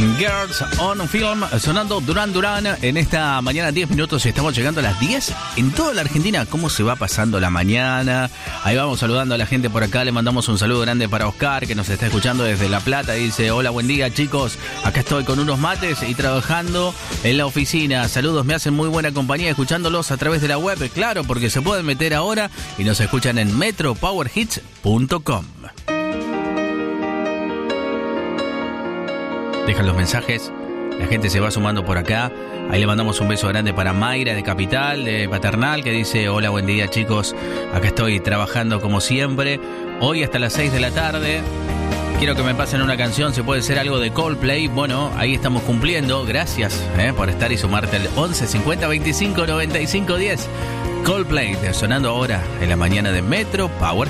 Girls on Film, sonando Duran Duran en esta mañana, 10 minutos, estamos llegando a las 10 en toda la Argentina. ¿Cómo se va pasando la mañana? Ahí vamos saludando a la gente por acá, le mandamos un saludo grande para Oscar, que nos está escuchando desde La Plata. Dice, hola, buen día chicos, acá estoy con unos mates y trabajando en la oficina. Saludos, me hacen muy buena compañía escuchándolos a través de la web, claro, porque se pueden meter ahora y nos escuchan en metropowerhits.com. Dejan los mensajes, la gente se va sumando por acá. Ahí le mandamos un beso grande para Mayra de Capital, de Paternal, que dice, hola, buen día chicos, acá estoy trabajando como siempre, hoy hasta las 6 de la tarde. Quiero que me pasen una canción, si puede ser algo de Coldplay. Bueno, ahí estamos cumpliendo, gracias por estar y sumarte al 11 50 25 95 10. Coldplay, sonando ahora en la mañana de Metro Power